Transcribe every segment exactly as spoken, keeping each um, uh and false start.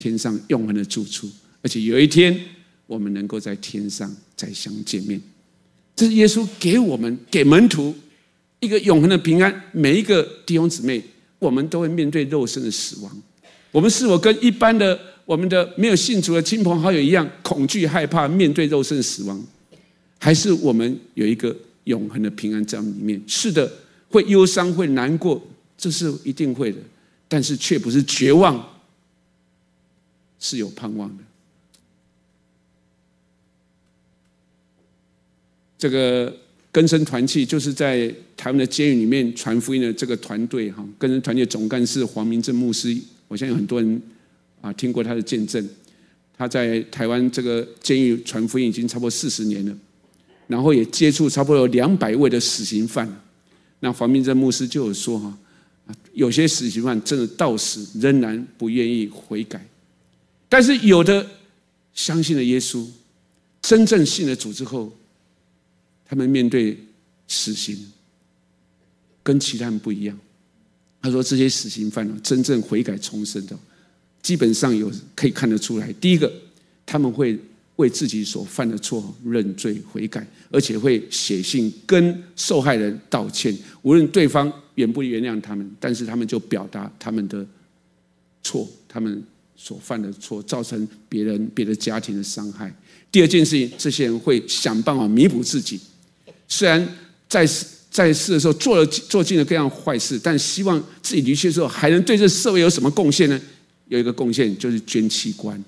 天上永恒的住处，而且有一天我们能够在天上再相见面。这是耶稣给我们给门徒一个永恒的平安。每一个弟兄姊妹，我们都会面对肉身的死亡，我们是否跟一般的我们的没有信主的亲朋好友一样恐惧害怕面对肉身的死亡，还是我们有一个永恒的平安在我们里面？是的，会忧伤会难过，这是一定会的，但是却不是绝望，是有盼望的。这个更生团契就是在台湾的监狱里面传福音的这个团队，更生团契的总干事黄明正牧师，我相信很多人啊听过他的见证。他在台湾这个监狱传福音已经差不多四十年了，然后也接触差不多有两百位的死刑犯。那黄明正牧师就有说哈，有些死刑犯真的到死仍然不愿意悔改，但是有的相信了耶稣，真正信了主之后，他们面对死刑跟其他人不一样。他说这些死刑犯真正悔改重生的，基本上有可以看得出来。第一个，他们会为自己所犯的错认罪悔改，而且会写信跟受害人道歉，无论对方原不原谅他们，但是他们就表达他们的错，他们所犯的错造成别人别的家庭的伤害。第二件事情，这些人会想办法弥补自己，虽然在在世的时候做了做尽了各样坏事，但希望自己离去的时候还能对这社会有什么贡献呢？有一个贡献就是捐器官。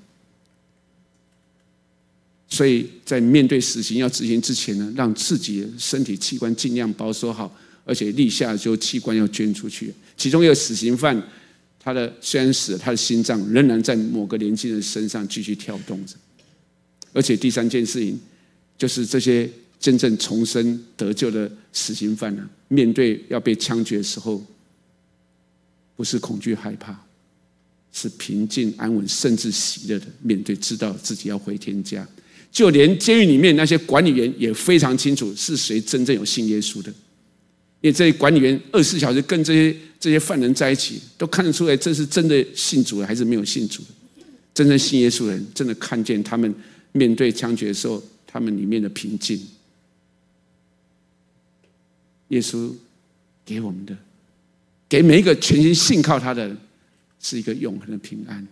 所以在面对死刑要执行之前呢，让自己的身体器官尽量保守好，而且立下就器官要捐出去。其中一个死刑犯，他的虽然死了，他的心脏仍然在某个年轻人身上继续跳动着。而且第三件事情，就是这些真正重生得救的死刑犯呢，面对要被枪决的时候，不是恐惧害怕，是平静安稳，甚至喜乐的面对，知道自己要回天家。就连监狱里面那些管理员也非常清楚是谁真正有信耶稣的，因为这些管理员二十四小时跟这些这些犯人在一起，都看得出来这是真的信主的还是没有信主的。真正信耶稣的人，真的看见他们面对枪决的时候，他们里面的平静。耶稣给我们的，给每一个全心信靠他的人，是一个永恒的平安。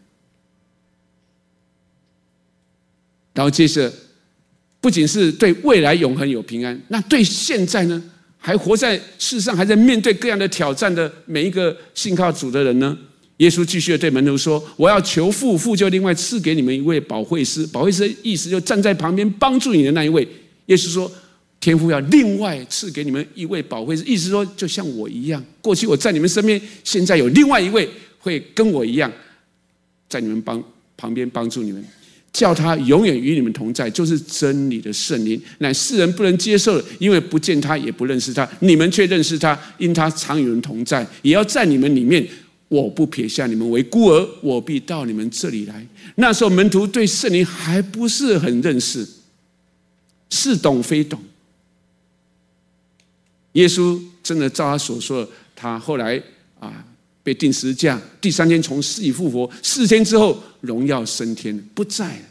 然后接着，不仅是对未来永恒有平安，那对现在呢，还活在世上，还在面对各样的挑战的每一个信靠主的人呢？耶稣继续的对门徒说：“我要求父，父就另外赐给你们一位保惠师。保惠师的意思就站在旁边帮助你的那一位。耶稣说，天父要另外赐给你们一位保惠师，意思说就像我一样，过去我在你们身边，现在有另外一位会跟我一样，在你们帮旁边帮助你们。”叫他永远与你们同在，就是真理的圣灵，乃世人不能接受的，因为不见他也不认识他，你们却认识他，因他常与人同在，也要在你们里面。我不撇下你们为孤儿，我必到你们这里来。那时候门徒对圣灵还不是很认识，似懂非懂。耶稣真的照他所说的，他后来啊被钉十字架，第三天从死里复活，四天之后荣耀升天，不在了。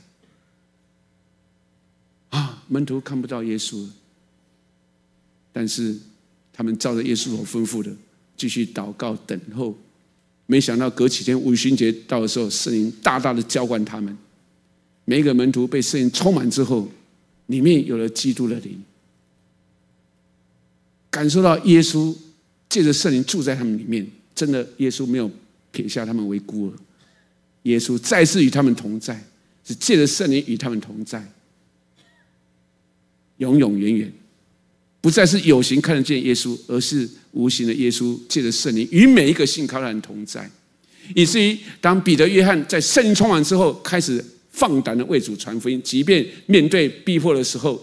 啊，门徒看不到耶稣了，但是他们照着耶稣所吩咐的，继续祷告等候。没想到隔几天五旬节到的时候，圣灵大大的浇灌他们。每一个门徒被圣灵充满之后，里面有了基督的灵，感受到耶稣借着圣灵住在他们里面。真的，耶稣没有撇下他们为孤儿，耶稣再次与他们同在，是借着圣灵与他们同在，永永远远。不再是有形看得见耶稣，而是无形的耶稣借着圣灵与每一个信靠的人同在。以至于当彼得、约翰在圣灵充满之后，开始放胆的为主传福音，即便面对逼迫的时候，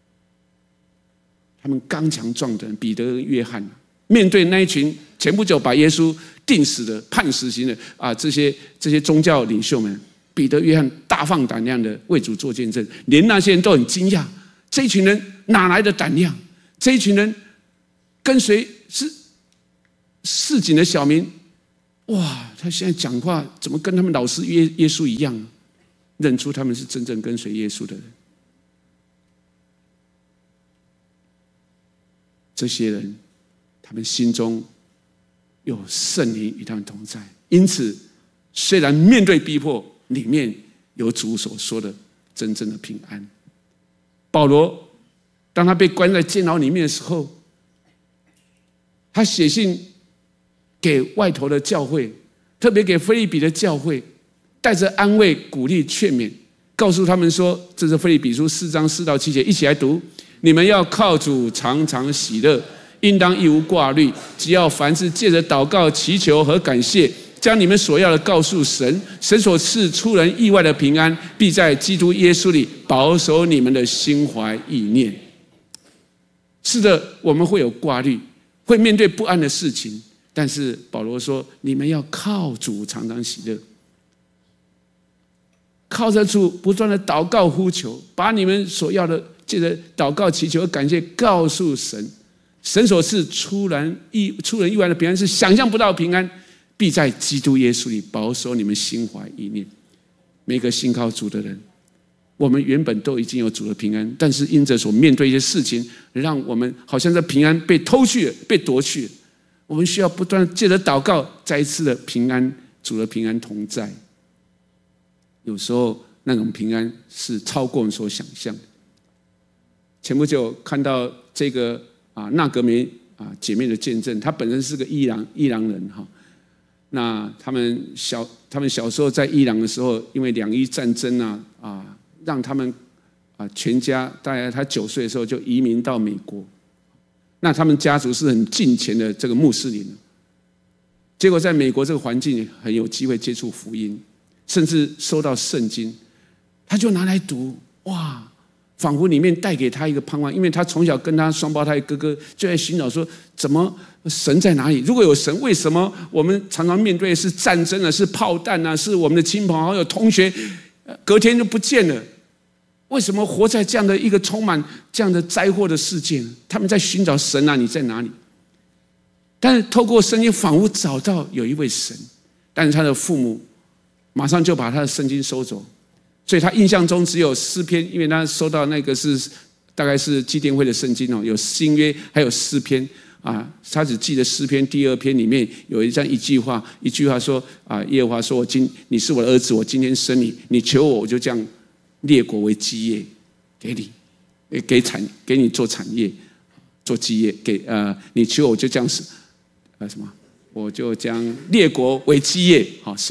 他们刚强壮的彼得、约翰面对那一群前不久把耶稣定死的、判死刑的啊，这些这些宗教领袖们，彼得、约翰大放胆量的为主做见证，连那些人都很惊讶，这一群人哪来的胆量？这一群人跟随是市井的小民， 哇，他现在讲话怎么跟他们老师耶耶稣一样？认出他们是真正跟随耶稣的人。这些人，他们心中有圣灵与他们同在，因此虽然面对逼迫，里面有主所说的真正的平安。保罗当他被关在监牢里面的时候，他写信给外头的教会，特别给腓立比的教会，带着安慰、鼓励、劝勉，告诉他们说，这是腓立比书四章四到七节，一起来读。你们要靠主常常喜乐，应当一无挂虑，只要凡事借着祷告、祈求和感谢，将你们所要的告诉神，神所赐出人意外的平安，必在基督耶稣里保守你们的心怀意念。是的，我们会有挂虑，会面对不安的事情，但是保罗说，你们要靠主常常喜乐，靠着主不断的祷告呼求，把你们所要的借着祷告、祈求和感谢告诉神，神所赐出人意出人意外的平安，是想象不到的平安，必在基督耶稣里保守你们心怀意念。每个信靠主的人，我们原本都已经有主的平安，但是因着所面对一些事情，让我们好像这平安被偷去了、被夺去了。我们需要不断借着祷告，再一次的平安，主的平安同在。有时候那种平安是超过我们所想象的。前不久看到这个啊纳格梅啊姐妹的见证，她本身是个伊朗伊朗人哈。那他们小他们小时候在伊朗的时候，因为两伊战争啊啊，让他们啊全家大概他九岁的时候就移民到美国。那他们家族是很敬虔的这个穆斯林，结果在美国这个环境很有机会接触福音，甚至收到圣经，他就拿来读，哇！仿佛里面带给他一个盼望，因为他从小跟他双胞胎哥哥就在寻找说，怎么神在哪里？如果有神，为什么我们常常面对的是战争啊，是炮弹啊，是我们的亲朋好友、同学，隔天就不见了？为什么活在这样的一个充满这样的灾祸的世界呢？他们在寻找神啊，你在哪里？但是透过圣经，仿佛找到有一位神，但是他的父母马上就把他的圣经收走。所以他印象中只有诗篇，因为他收到那个是大概是基甸会的圣经哦，有新约还有诗篇啊，他只记得诗篇第二篇里面有一这样一句话，一句话说啊，耶和华说：“我今你是我的儿子，我今天生你，你求我，我就这样列国为基业给你，给产给你做产业，做基业给呃，你求我，我就这样是呃什么，我就将列国为基业，好送。”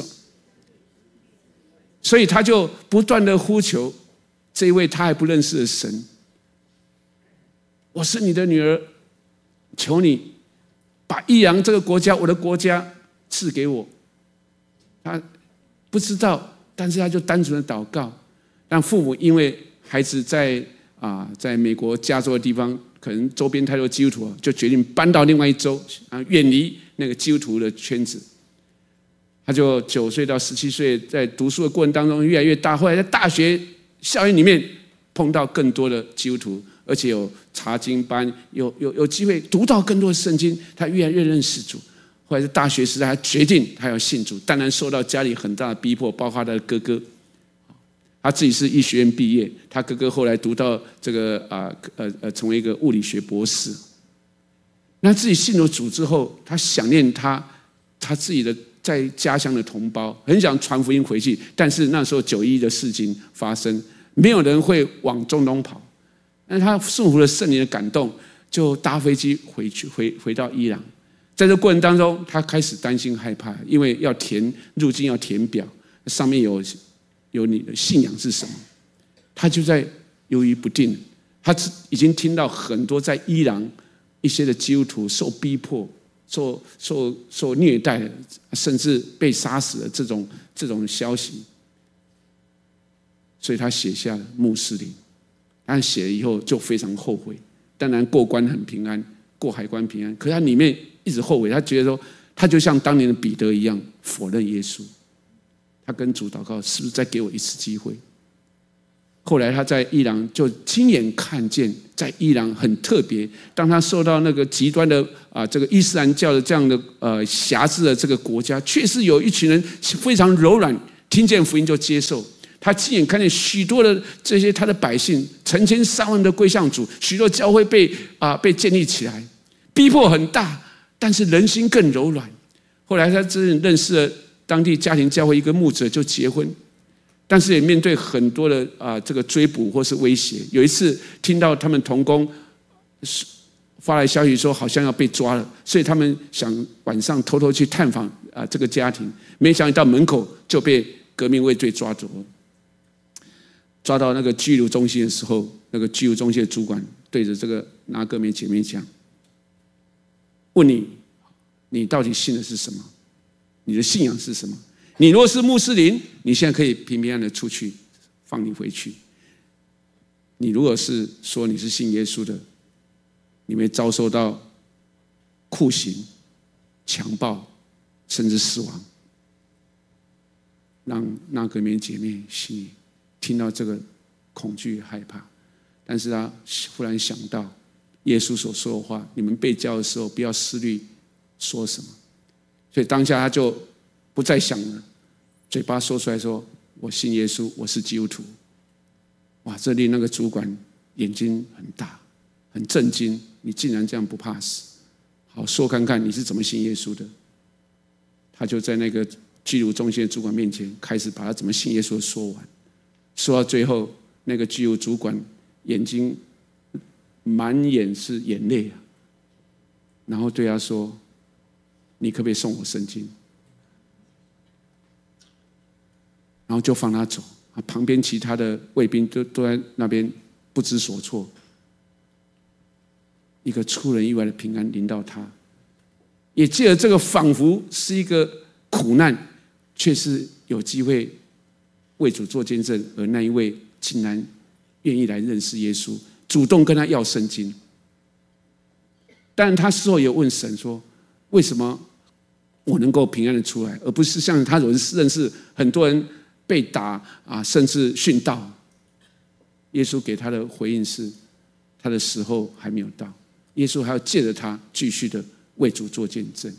所以他就不断的呼求这一位他还不认识的神，我是你的女儿，求你把伊朗这个国家，我的国家赐给我。他不知道，但是他就单纯的祷告。让父母因为孩子在啊，在美国加州的地方，可能周边太多基督徒，就决定搬到另外一州啊，远离那个基督徒的圈子。他就九岁到十七岁，在读书的过程当中越来越大。后来在大学校园里面碰到更多的基督徒，而且有查经班，有有有机会读到更多的圣经，他越来越认识主。后来在大学时代，他决定他要信主，当然受到家里很大的逼迫，包括他的哥哥。他自己是医学院毕业，他哥哥后来读到这个啊呃呃成为一个物理学博士。那自己信了主之后，他想念他他自己的在家乡的同胞，很想传福音回去，但是那时候九一一的事情发生，没有人会往中东跑。但是他顺服了圣灵的感动，就搭飞机回去，回回到伊朗。在这过程当中，他开始担心害怕，因为要填入境要填表，上面有有你的信仰是什么，他就在犹豫不定。他已经听到很多在伊朗一些的基督徒受逼迫。受受受虐待的，甚至被杀死的这种这种消息，所以他写下了穆斯林。但写了以后就非常后悔。当然过关很平安，过海关平安，可是他里面一直后悔。他觉得说，他就像当年的彼得一样否认耶稣。他跟主祷告，是不是再给我一次机会？ 后来他在伊朗就亲眼看见，在伊朗很特别，当他受到那个极端的啊这个伊斯兰教的这样的呃辖制的这个国家，确实有一群人非常柔软，听见福音就接受。他亲眼看见许多的这些他的百姓成千上万的归向主，许多教会被啊、呃、被建立起来，逼迫很大，但是人心更柔软。后来他真认识了当地家庭教会一个牧者，就结婚。但是也面对很多的啊、呃、这个追捕或是威胁。有一次听到他们同工发来消息说好像要被抓了，所以他们想晚上偷偷去探访啊、呃、这个家庭，没想到门口就被革命卫队抓走了。抓到那个拘留中心的时候，那个拘留中心的主管对着这个拿革命姐妹讲：“问你，你到底信的是什么？你的信仰是什么？你若是穆斯林，你现在可以平平安安的出去，放你回去。你如果是说你是信耶稣的，你会遭受到酷刑、强暴，甚至死亡。”让那革命姐妹心里听到这个恐惧害怕，但是他忽然想到耶稣所说的话：“你们被教的时候，不要思虑说什么。”所以当下他就不再想了，嘴巴说出来说：“我信耶稣，我是基督徒。”哇！这令那个主管眼睛很大，很震惊。你竟然这样不怕死？好，说看看你是怎么信耶稣的。他就在那个拘留中心的主管面前，开始把他怎么信耶稣说完。说到最后，那个拘留主管眼睛满眼是眼泪啊，然后对他说：“你可不可以送我圣经？”然后就放他走。旁边其他的卫兵都都在那边不知所措。一个出人意外的平安临到他，也借着这个仿佛是一个苦难，却是有机会为主做见证，而那一位竟然愿意来认识耶稣，主动跟他要圣经。但他事后也问神说：“为什么我能够平安的出来，而不是像他有认识很多人被打啊，甚至殉道？”耶稣给他的回应是：他的时候还没有到，耶稣还要借着他继续的为主做见证。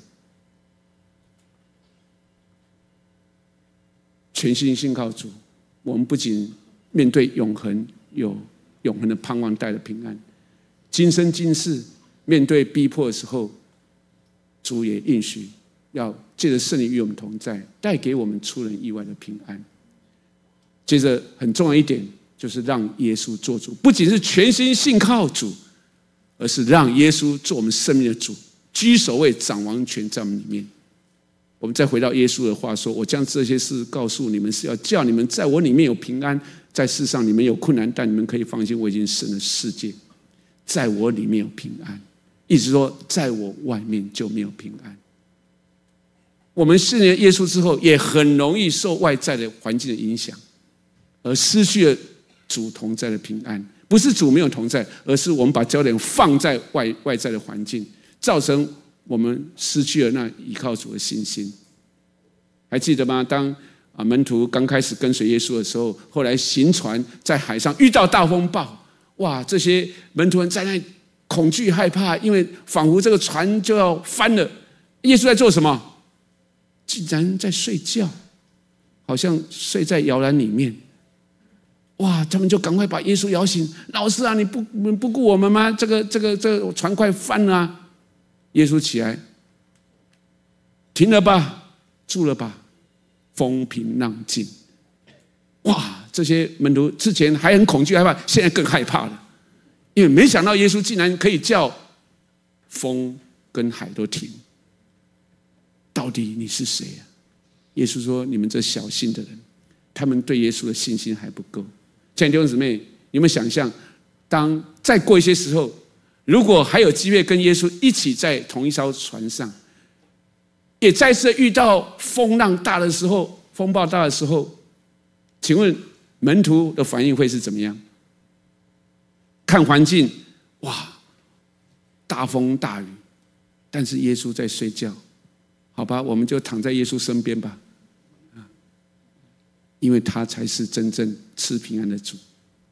全心信靠主，我们不仅面对永恒有永恒的盼望，带了平安，今生今世面对逼迫的时候，主也应许要借着圣灵与我们同在，带给我们出人意外的平安。接着很重要一点，就是让耶稣做主，不仅是全心信靠主，而是让耶稣做我们生命的主，居首位，掌王权在我们里面。我们再回到耶稣的话说：“我将这些事告诉你们，是要叫你们在我里面有平安。在世上你们有困难，但你们可以放心，我已经胜了世界。在我里面有平安。”意思说，在我外面就没有平安。我们信了耶稣之后，也很容易受外在的环境的影响，而失去了主同在的平安。不是主没有同在，而是我们把焦点放在外外在的环境，造成我们失去了那依靠主的信心。还记得吗？当啊门徒刚开始跟随耶稣的时候，后来行船在海上遇到大风暴，哇！这些门徒们在那里恐惧害怕，因为仿佛这个船就要翻了。耶稣在做什么？竟然在睡觉，好像睡在摇篮里面。哇！他们就赶快把耶稣摇醒。老师啊，你不你不顾我们吗？这个这个这个船快翻了啊！耶稣起来，停了吧，住了吧，风平浪静。哇！这些门徒之前还很恐惧害怕，现在更害怕了，因为没想到耶稣竟然可以叫风跟海都停。到底你是谁啊？耶稣说：“你们这小信的人。”他们对耶稣的信心还不够。亲爱的弟兄姊妹，有没有想象，当再过一些时候，如果还有机会跟耶稣一起在同一艘船上，也再次遇到风浪大的时候，风暴大的时候，请问门徒的反应会是怎么样？看环境，哇，大风大雨，但是耶稣在睡觉。好吧，我们就躺在耶稣身边吧，因为他才是真正赐平安的主。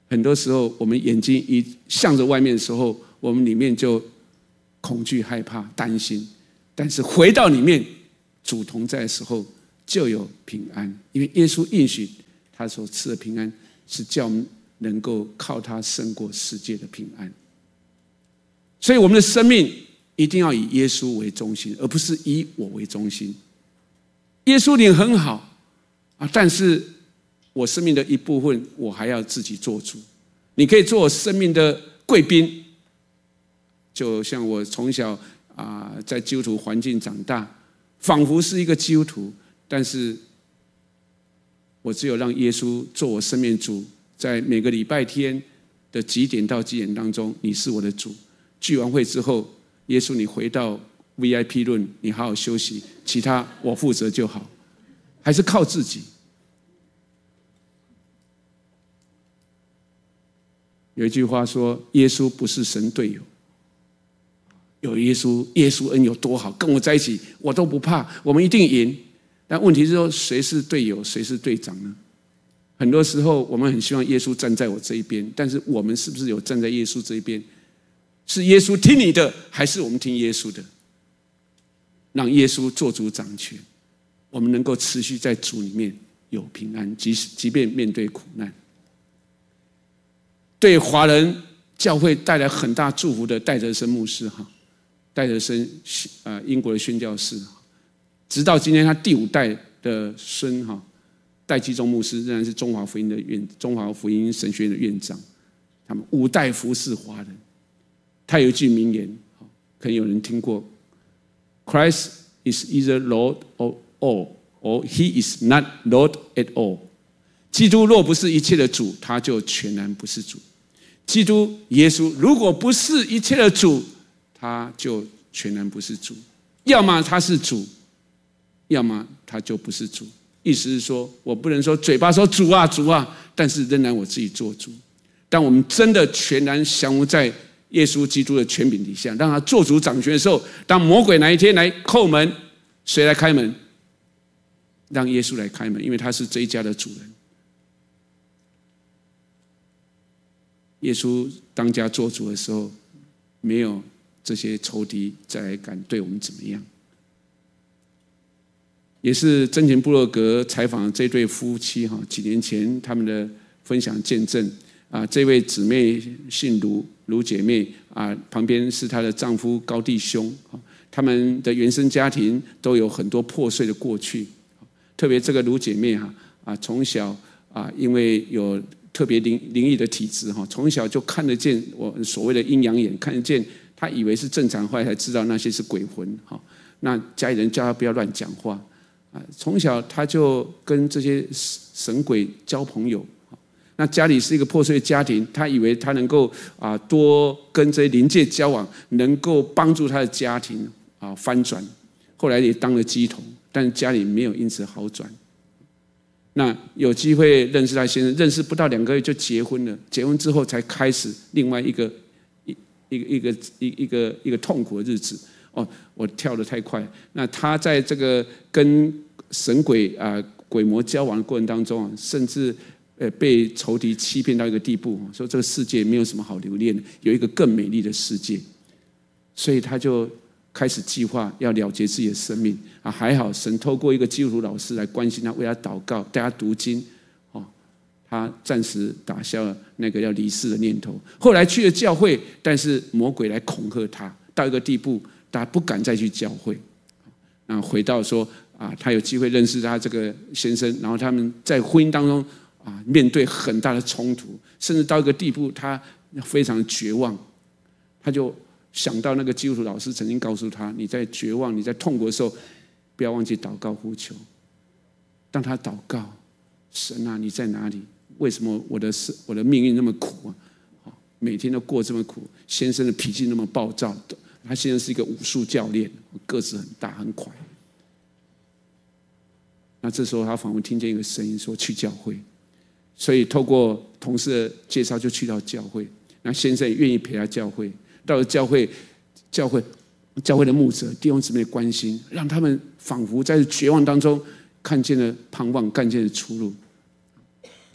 很多时候我们眼睛一向着外面的时候，我们里面就恐惧、害怕、担心。但是回到里面，主同在的时候，就有平安。因为耶稣应许他所赐的平安，是叫我们能够靠他胜过世界的平安。所以我们的生命一定要以耶稣为中心，而不是以我为中心。耶稣你很好啊，但是我生命的一部分，我还要自己做主。你可以做我生命的贵宾，就像我从小啊在基督徒环境长大，仿佛是一个基督徒，但是我只有让耶稣做我生命主，在每个礼拜天的几点到几点当中，你是我的主。聚完会之后，耶稣你回到 V I P 论，你好好休息，其他我负责就好。还是靠自己。有一句话说，耶稣不是神队友。有耶稣，耶稣恩有多好，跟我在一起我都不怕，我们一定赢。但问题是说，谁是队友，谁是队长呢？很多时候我们很希望耶稣站在我这一边，但是我们是不是有站在耶稣这一边？是耶稣听你的，还是我们听耶稣的？让耶稣做主掌权，我们能够持续在主里面有平安，即使即便面对苦难。对华人教会带来很大祝福的戴德生牧师哈，戴德生呃英国的宣教士，直到今天他第五代的孙哈戴基宗牧师仍然是中华福音的院中华福音神学院的院长，他们五代服侍华人。他有一句名言，可能有人听过 ：Christ is either Lord of all, or He is not Lord at all。基督若不是一切的主，他就全然不是主。基督耶稣如果不是一切的主，他就全然不是主。要么他是主，要么他就不是主。意思是说，我不能说嘴巴说主啊主啊，但是仍然我自己做主。当我们真的全然降服在耶稣基督的权柄底下，让他做主掌权的时候，当魔鬼哪一天来叩门，谁来开门？让耶稣来开门，因为他是这一家的主人。耶稣当家做主的时候，没有这些仇敌再来敢对我们怎么样。也是真情部落格采访这对夫妻哈，几年前他们的分享见证啊，这位姊妹姓卢，卢姐妹啊，旁边是她的丈夫高弟兄，他们的原生家庭都有很多破碎的过去，特别这个卢姐妹哈啊，从小啊，因为有特别灵灵异的体质哈，从小就看得见我所谓的阴阳眼，看得见，她以为是正常，后来才知道那些是鬼魂哈。那家里人叫她不要乱讲话啊，从小她就跟这些神鬼交朋友。那家里是一个破碎的家庭，她以为她能够啊多跟这些灵界交往，能够帮助她的家庭啊翻转。后来也当了乩童，但家里没有因此好转。那有机会认识他先生，认识不到两个月就结婚了。结婚之后才开始另外一个一一个一个一一个一个痛苦的日子。哦，我跳得太快。那他在这个跟神鬼啊、呃、鬼魔交往的过程当中啊，甚至呃被仇敌欺骗到一个地步，说这个世界没有什么好留恋的，有一个更美丽的世界。所以他就开始计划要了结自己的生命啊，还好神透过一个基督徒老师来关心他，为他祷告，带他读经，哦，他暂时打消了那个要离世的念头。后来去了教会，但是魔鬼来恐吓他，到一个地步，他不敢再去教会。那回到说啊，他有机会认识他这个先生，然后他们在婚姻当中啊，面对很大的冲突，甚至到一个地步，他非常绝望，他就想到那个基督徒老师曾经告诉他，你在绝望你在痛苦的时候，不要忘记祷告呼求。当他祷告，神啊，你在哪里？为什么我的我的命运那么苦啊？每天都过这么苦，先生的脾气那么暴躁，他先生是一个武术教练，个子很大很快。那这时候他仿佛听见一个声音说去教会，所以透过同事的介绍就去到教会。那先生也愿意陪他教会。到了教会，教会，教会的牧者、弟兄姊妹的关心，让他们仿佛在绝望当中看见了盼望，看见了出路。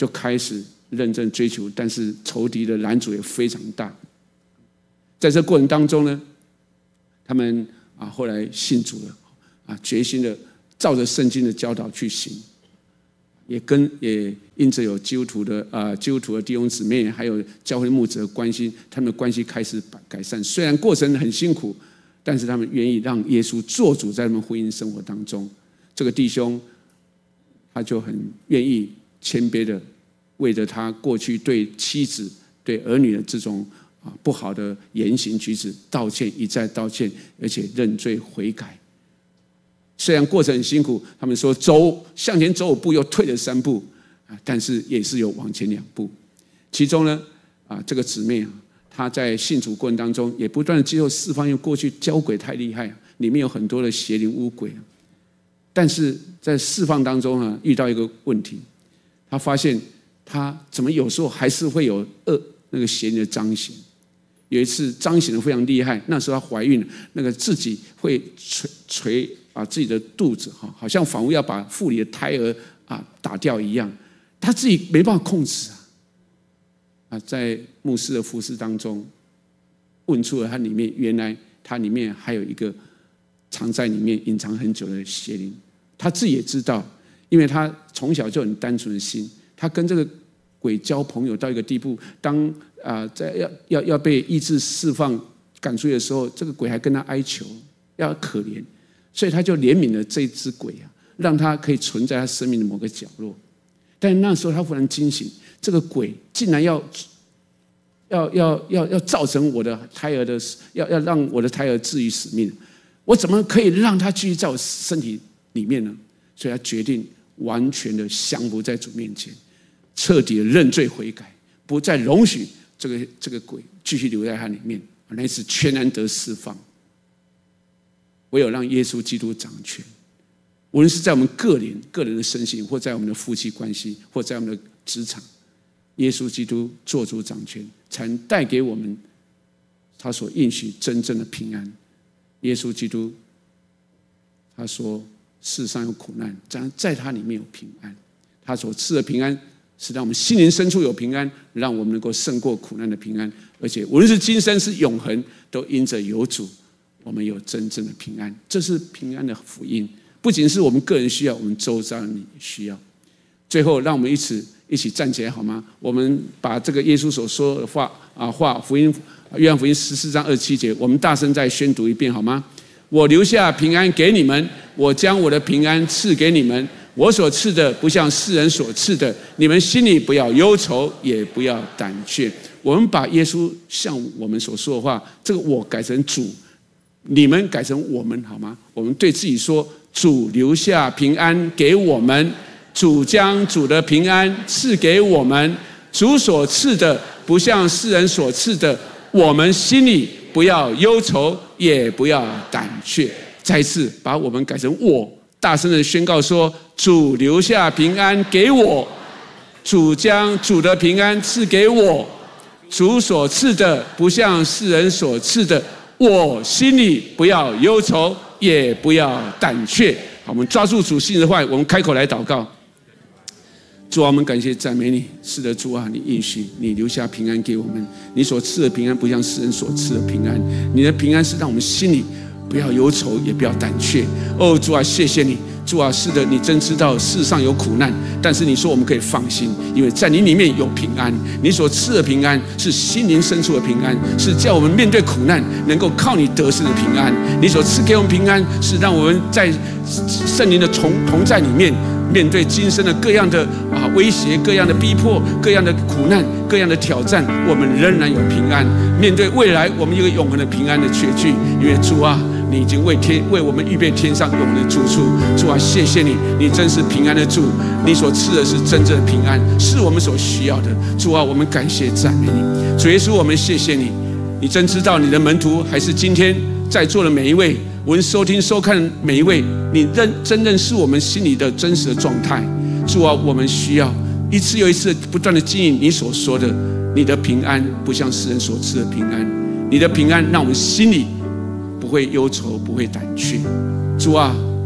就开始认真追求，但是仇敌的拦阻也非常大。在这过程当中呢，他们啊后来信主了，啊决心的照着圣经的教导去行，也跟也因着有基督徒的啊基督徒的弟兄姊妹，还有教会牧者的关系，他们的关系开始改善。虽然过程很辛苦，但是他们愿意让耶稣做主在他们婚姻生活当中。这个弟兄他就很愿意谦卑的为着他过去对妻子对儿女的这种啊不好的言行举止道歉，一再道歉，而且认罪悔改。虽然过程很辛苦，他们说走向前走五步又退了三步，但是也是有往前两步。其中呢啊这个姊妹啊，她在信主过程当中也不断的接受释放，因为过去交鬼太厉害，里面有很多的邪灵污鬼。但是在释放当中啊，遇到一个问题，她发现她怎么有时候还是会有恶那个邪灵的彰显。有一次彰显的非常厉害，那时候她怀孕了，那个自己会捶捶啊自己的肚子，好像仿佛要把腹里的胎儿啊打掉一样，她自己没办法控制啊。啊，在牧师的服事当中，问出了它里面原来它里面还有一个藏在里面隐藏很久的邪灵，他自己也知道，因为他从小就很单纯的心，他跟这个鬼交朋友到一个地步，当啊、呃、在要要要被医治释放赶出去的时候，这个鬼还跟他哀求，要可怜，所以他就怜悯了这只鬼啊，让他可以存在他生命的某个角落。但那时候他忽然惊醒，这个鬼竟然要要要要要造成我的胎儿的，要要让我的胎儿置于死命。我怎么可以让他继续在我身体里面呢？所以他决定完全的降服在主面前，彻底的认罪悔改，不再容许这个这个鬼继续留在他里面。那次全然得释放。唯有让耶稣基督掌权，无论是在我们个人个人的身心，或在我们的夫妻关系，或在我们的职场，耶稣基督做主掌权，才能带给我们他所应许真正的平安。耶稣基督他说世上有苦难，但在他里面有平安。他所赐的平安是让我们心灵深处有平安，让我们能够胜过苦难的平安，而且无论是今生是永恒，都因着有主我们有真正的平安。这是平安的福音，不仅是我们个人需要，我们周遭人也需要。最后让我们一起一起站起来好吗？我们把这个耶稣所说的话啊话福音约翰福音十四章二十七节，我们大声再宣读一遍好吗？我留下平安给你们，我将我的平安赐给你们，我所赐的不像世人所赐的，你们心里不要忧愁，也不要胆怯。我们把耶稣向我们所说的话，这个我改成主，你们改成我们好吗？我们对自己说，主留下平安给我们，主将主的平安赐给我们，主所赐的不像世人所赐的，我们心里不要忧愁，也不要胆怯。再一次把我们改成我，大声的宣告说，主留下平安给我，主将主的平安赐给我，主所赐的不像世人所赐的，我心里不要忧愁，也不要胆怯。好，我们抓住主信的话，我们开口来祷告。主啊，我们感谢赞美你。是的，主啊，你应许你留下平安给我们，你所赐的平安不像世人所赐的平安，你的平安是让我们心里不要忧愁，也不要胆怯。哦，主啊，谢谢你。主啊，是的，你真知道世上有苦难，但是你说我们可以放心，因为在你里面有平安。你所赐的平安是心灵深处的平安，是叫我们面对苦难能够靠你得胜的平安。你所赐给我们平安，是让我们在圣灵的同同在里面，面对今生的各样的啊威胁、各样的逼迫、各样的苦难、各样的挑战，我们仍然有平安。面对未来，我们有一个永恒的平安的确据，因为主啊，你已经为天为我们预备天上永恒的住处。主啊，谢谢你，你真是平安的主，你所赐的是真正的平安，是我们所需要的。主啊，我们感谢赞美你。主耶稣，我们谢谢你，你真知道你的门徒还是今天在座的每一位，无论收听收看每一位，你认真认识我们心里的真实的状态。主啊，我们需要一次又一次不断的经营你所说的，你的平安不像世人所赐的平安，你的平安让我们心里不会忧愁，不会胆怯。主啊，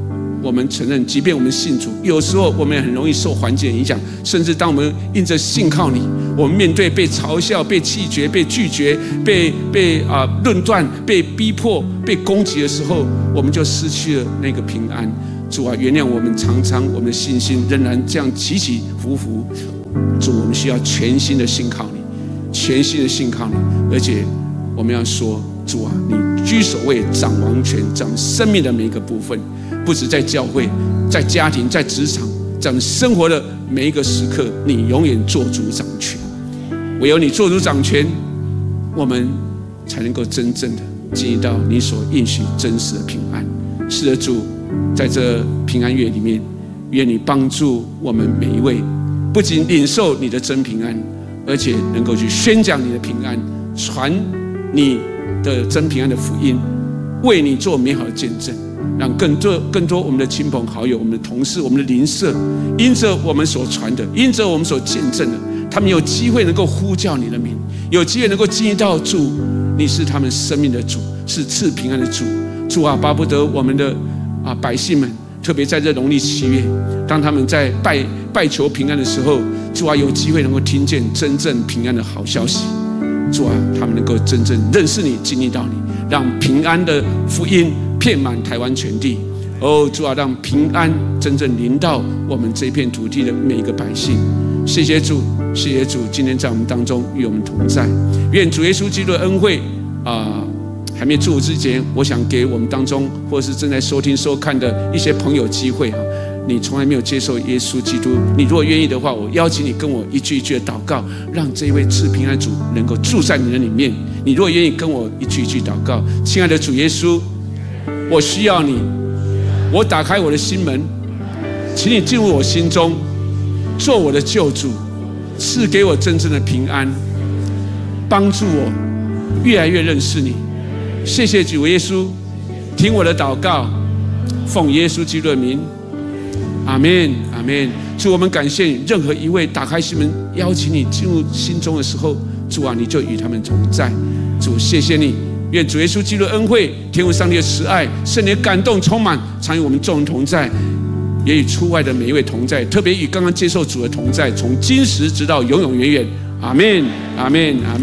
我们承认，即便我们信主，有时候我们也很容易受环境影响，甚至当我们因着信靠你，我们面对被嘲笑、被弃绝、被拒绝、被被啊、呃、论断、被逼迫、被攻击的时候，我们就失去了那个平安。主啊，原谅我们，常常我们的信心仍然这样起起伏伏。主，我们需要全心的信靠你，全心的信靠你，而且我们要说，主啊，你居首位，掌王权，掌生命的每一个部分，不止在教会，在家庭，在职场，在我们生活的每一个时刻，你永远做主掌权。唯有你做主掌权，我们才能够真正的经历到你所应许真实的平安。是的，主，在这平安月里面，愿你帮助我们每一位，不仅领受你的真平安，而且能够去宣讲你的平安，传你的真平安的福音，为你做美好的见证，让更多更多我们的亲朋好友、我们的同事、我们的邻舍，因着我们所传的，因着我们所见证的，他们有机会能够呼叫你的名，有机会能够经历到主，你是他们生命的主，是赐平安的主。主啊，巴不得我们的啊百姓们，特别在这农历七月，当他们在拜拜求平安的时候，主啊，有机会能够听见真正平安的好消息。主啊，他们能够真正认识你，经历到你，让平安的福音遍满台湾全地。哦，主啊，让平安真正临到我们这片土地的每一个百姓。谢谢主，谢谢主，今天在我们当中与我们同在。愿主耶稣基督的恩惠啊、呃，还没祝福之前，我想给我们当中或是正在收听收看的一些朋友机会啊。你从来没有接受耶稣基督，你如果愿意的话，我邀请你跟我一句一句的祷告，让这位赐平安主能够住在你的里面。你如果愿意跟我一句一句祷告，亲爱的主耶稣，我需要你，我打开我的心门，请你进入我心中，做我的救主，赐给我真正的平安，帮助我越来越认识你。谢谢主耶稣，听我的祷告，奉耶稣基督的名。阿们，阿们。主，我们感谢你，任何一位打开心门邀请你进入心中的时候，主啊，你就与他们同在。主，谢谢你，愿主耶稣基督的恩惠、天父上帝的慈爱、圣灵的感动充满，常与我们众人同在，也与出外的每一位同在，特别与刚刚接受主的同在，从今时直到永永远远。阿们，阿们，阿们。